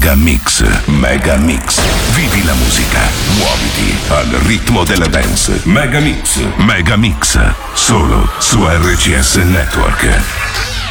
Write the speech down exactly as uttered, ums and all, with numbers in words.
Mega Mix, Mega Mix. Vivi la musica, muoviti al ritmo della dance. Mega Mix, Mega Mix, solo su R C S Network.